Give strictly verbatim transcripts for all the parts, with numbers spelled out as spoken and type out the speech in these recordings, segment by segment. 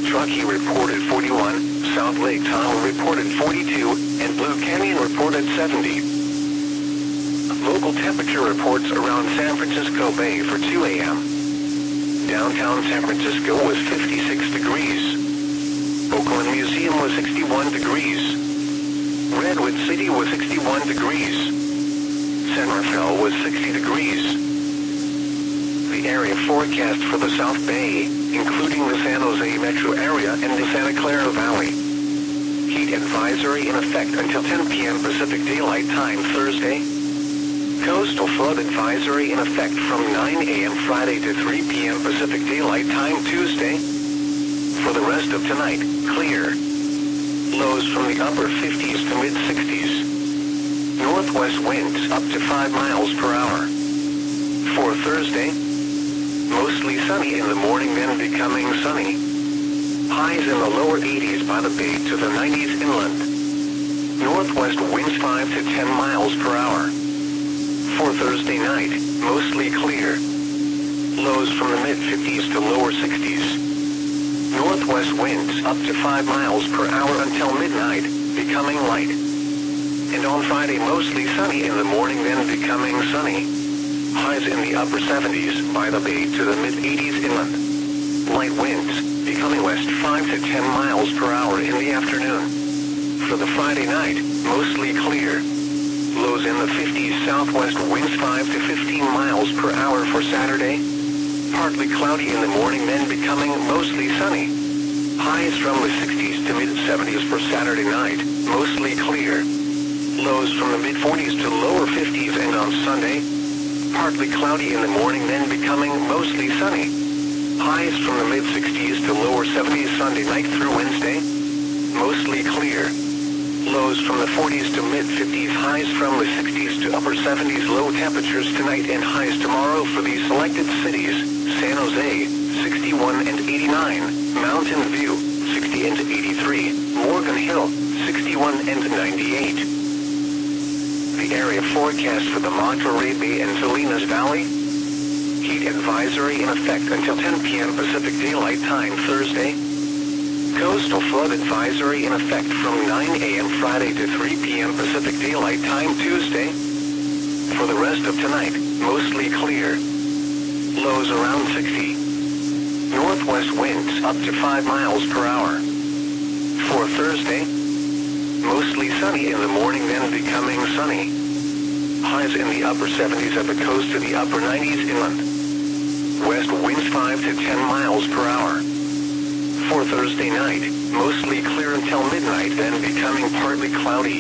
Truckee reported forty-one, South Lake Tahoe reported forty-two, and Blue Canyon reported seventy. Local temperature reports around San Francisco Bay for two A M Downtown San Francisco was fifty-six degrees. Oakland Museum was sixty-one degrees. Redwood City was sixty-one degrees. San Rafael was sixty degrees. The area forecast for the South Bay, including the San Jose metro area and the Santa Clara Valley. Heat advisory in effect until ten P M Pacific Daylight Time Thursday. Coastal flood advisory in effect from nine A M Friday to three P M Pacific Daylight Time Tuesday. For the rest of tonight, clear. Lows from the upper fifties to mid sixties. Northwest winds up to five miles per hour. For Thursday, mostly sunny in the morning, then becoming sunny. Highs in the lower eighties by the bay to the nineties inland. Northwest winds five to ten miles per hour. For Thursday night, mostly clear. Lows from the mid fifties to lower sixties. Northwest winds up to five miles per hour until midnight, becoming light. And on Friday, mostly sunny in the morning, then becoming sunny. Highs in the upper seventies by the bay to the mid eighties inland. Light winds, becoming west five to ten miles per hour in the afternoon. For the Friday night, mostly clear. Lows in the fifties, southwest winds five to fifteen miles per hour for Saturday. Partly cloudy in the morning, then becoming mostly sunny. Highs from the sixties to mid seventies for Saturday night, mostly clear. Lows from the mid forties to lower fifties, and on Sunday, partly cloudy in the morning, then becoming mostly sunny. Highs from the mid sixties to lower seventies Sunday night through Wednesday, mostly clear. Lows from the forties to mid fifties, highs from the sixties to upper seventies. Low temperatures tonight and highs tomorrow for these selected cities: San Jose, sixty-one and eighty-nine, Mountain View, sixty and eighty-three, Morgan Hill, sixty-one and ninety-eight. The area forecast for the Monterey Bay and Salinas Valley. Heat advisory in effect until ten P M Pacific Daylight Time Thursday. Coastal flood advisory in effect from nine A M Friday to three P M Pacific Daylight Time Tuesday. For the rest of tonight, mostly clear. Lows around sixty. Northwest winds up to five miles per hour. For Thursday, mostly sunny in the morning, then becoming sunny. Highs in the upper seventies at the coast to the upper nineties inland. West winds five to ten miles per hour. For Thursday night, mostly clear until midnight, then becoming partly cloudy.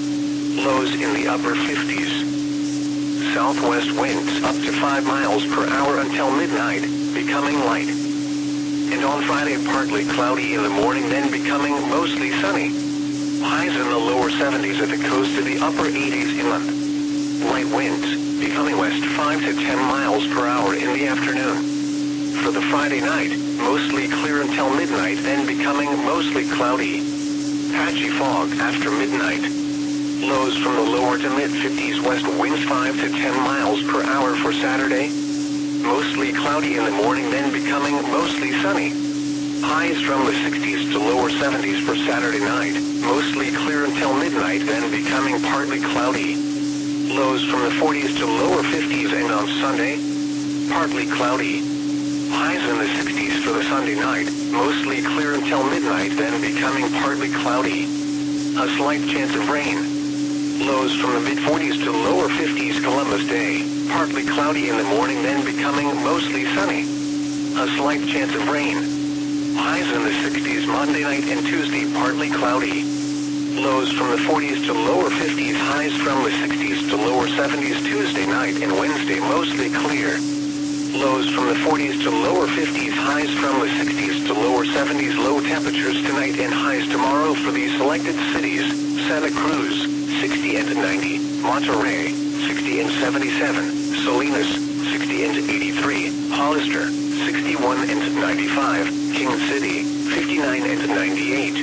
Lows in the upper fifties. Southwest winds up to five miles per hour until midnight, becoming light. And on Friday, partly cloudy in the morning, then becoming mostly sunny. Highs in the lower seventies at the coast to the upper eighties inland. Light winds, becoming west five to ten miles per hour in the afternoon. For the Friday night, mostly clear until midnight, then becoming mostly cloudy. Patchy fog after midnight. Lows from the lower to mid fifties, west winds five to ten miles per hour for Saturday. Mostly cloudy in the morning, then becoming mostly sunny. Highs from the sixties to lower seventies for Saturday night. Mostly clear until midnight, then becoming partly cloudy. Lows from the forties to lower fifties, and on Sunday, partly cloudy. Highs in the sixties for the Sunday night, mostly clear until midnight, then becoming partly cloudy. A slight chance of rain. Lows from the mid forties to lower fifties Columbus Day, partly cloudy in the morning, then becoming mostly sunny. A slight chance of rain. Highs in the sixties Monday night and Tuesday, partly cloudy. Lows from the forties to lower fifties, highs from the sixties to lower seventies Tuesday night and Wednesday, mostly clear. Lows from the forties to lower fifties, highs from the sixties to lower seventies. Low temperatures tonight and highs tomorrow for these selected cities: Santa Cruz, sixty and ninety, Monterey, sixty and seventy-seven, Salinas, sixty and eighty-three, Hollister, sixty-one and ninety-five, King City, fifty-nine and ninety-eight.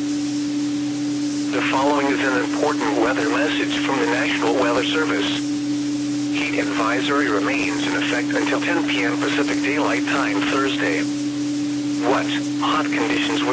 The following is an important weather message from the National Weather Service. Heat advisory remains in effect until ten P M Pacific Daylight Time Thursday. What? Hot conditions will